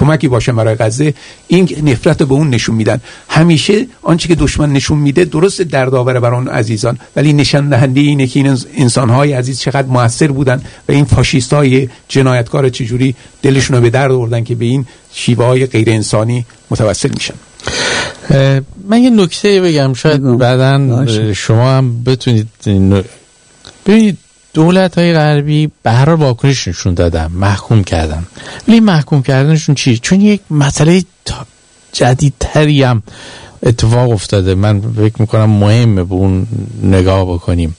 کمکی باشه برای غزه، این نفرت به اون نشون میدن. همیشه آنچه که دشمن نشون میده درست دردآور برای اون عزیزان، ولی نشان دهنده اینه که این انسان‌های عزیز چقدر موثر بودن و این فاشیست‌های جنایتکار چجوری دلشون رو به درد آوردن که به این شیوه‌های غیر انسانی متوسل میشن. من یه نکته بگم شاید بعداً شما هم بتونید. ببینید دولت‌های غربی به هر حال واکنش نشون دادن، محکوم کردن، ولی محکوم کردنشون چیه؟ چون یک مسئله جدیدتری هم اتفاق افتاده. من فکر میکنم مهمه به اون نگاه بکنیم.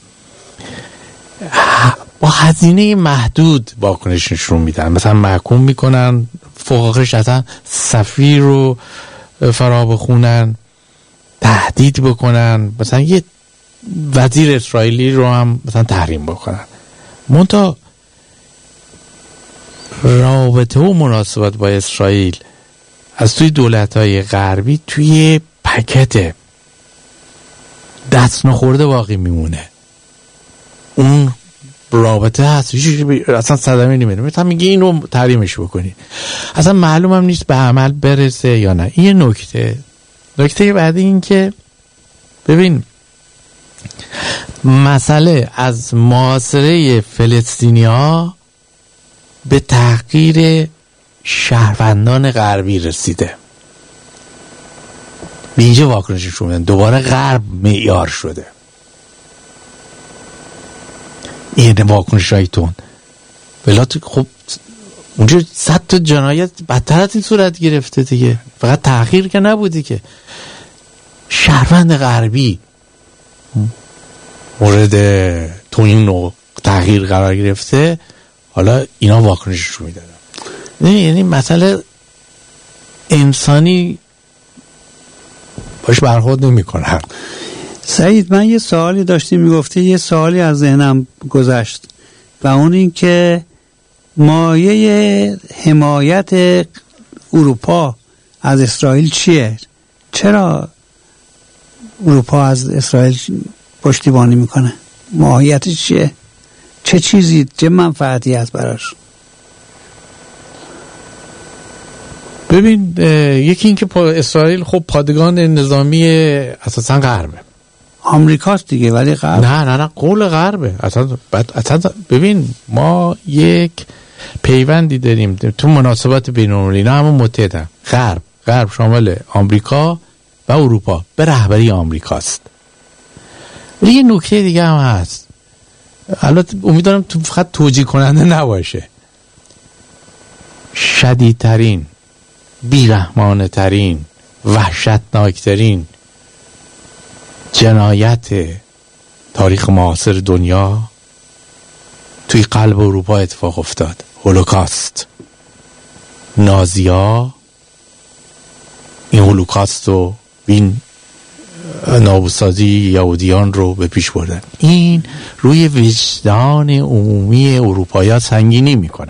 با هزینه محدود واکنش نشون میدن، مثلا محکوم میکنن، فوقش اصلا سفیر رو فرا بخونن، تهدید بکنن، مثلا یه وزیر اسرائیلی رو هم مثلا تحریم بکنن. منتها رابطه و مناسبت با اسرائیل از توی دولت‌های غربی توی پکت دست نخورده باقی میمونه. اون رابطه هست، اصلا صدمه نمیده. مثلا میگه اینو تحریمش بکنی، اصلا معلوم هم نیست به عمل برسه یا نه. این نکته بعدی این که ببین مسئله از محاصره فلسطینی‌ها به تحقیر شهروندان غربی رسیده. به اینجا واکنششون میدن، دوباره غرب معیار شده. این واکنش هایتون بلات خب اونجا 100 تا جنایت بدتر از این صورت گرفته دیگه. فقط تحقیر که نبودی که شهروند غربی مورد تو این نوع تغییر قرار گرفته، حالا اینا واکنشش رو میدادن. یعنی مسئله انسانی باش برخورد نمی کنن. سعید، من یه سوالی داشتی میگفتی، یه سوالی از ذهنم گذشت و اون این که مایه حمایت اروپا از اسرائیل چیه؟ چرا اروپا از اسرائیل پشتیبانی میکنه؟ ماهیتش چیه؟ چه چیزی، چه منفعتی هست براش؟ ببین یکی این که اسرائیل خب پادگان نظامی اساسا غربه، آمریکاست دیگه، ولی غرب نه قول غربه اصلا ببین ما یک پیوندی داریم تو مناسبات بین‌المللی، نه همون متحدن. غرب شامل آمریکا و اروپا به رهبری آمریکاست. ولی یه نکته دیگه هم هست، البته امیدوارم تو فقط توجیه کننده نباشه. شدیدترین، بیرحمانه ترین، وحشتناکترین جنایت تاریخ معاصر دنیا توی قلب اروپا اتفاق افتاد. هولوکاست. نازی‌ها این هولوکاست و این نابودسازی یهودیان رو به پیش بردن. این روی وجدان عمومی اروپایی‌ها سنگینی میکنن.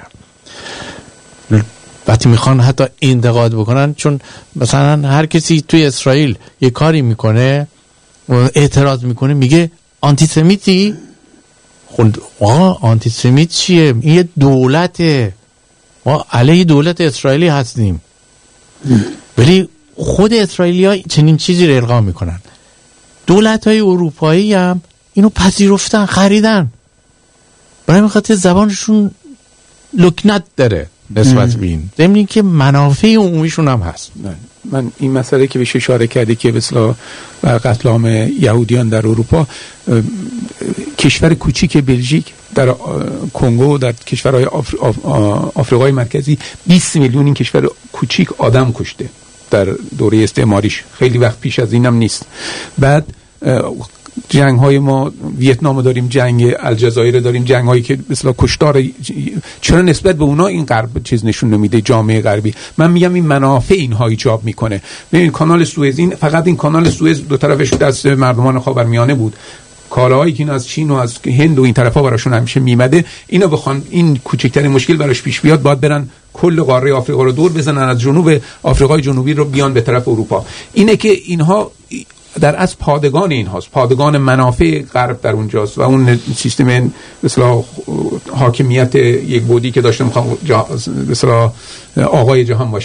وقتی میخوان حتی انتقاد بکنن، چون مثلا هر کسی توی اسرائیل یه کاری میکنه و اعتراض میکنه میگه آنتی سمیتی. خود آنتی سمیت چیه؟ این یه دولته، ما علیه دولت اسرائیلی هستیم. ولی خود اسرائیلی ها چنین چیزی رو القا میکنن. دولت های اروپایی هم اینو پذیرفتن، خریدن، برای این خاطر زبانشون لکنت داره نسبت به این، ضمن این که منافع عمومیشون هم هست. من این مسئله که بهش اشاره کردی که مثلا قتل عام یهودیان در اروپا، کشور کوچیک بلژیک در کنگو، در کشورهای آفریقای مرکزی 20 میلیون این کشور کوچیک آدم کشته در دوره استعماریش. خیلی وقت پیش از اینم نیست. بعد جنگ های ما ویتنام داریم، جنگ الجزایر داریم، جنگ هایی که مثلا کشتار. چرا نسبت به اونا این غرب چیز نشون نمیده؟ جامعه غربی، من میگم این منافع اینها ایجاب میکنه. ببین کانال سوئز، این فقط این کانال سوئز دو طرفش دست مردمان خاورمیانه بود. کالاهایی که این از چین و از هند و این طرفا براشون همیشه میمده، اینا بخوان این کوچکترین مشکل براش پیش بیاد باید برن کل قاره آفریقا رو دور بزنن، از جنوب آفریقای جنوبی رو بیان به طرف اروپا. اینه که اینها در از پادگان اینهاست، پادگان منافع غرب در اونجاست و اون سیستم مثلا حاکمیت یک بودی که داشته میخوام مثلا آقای جهان باشه.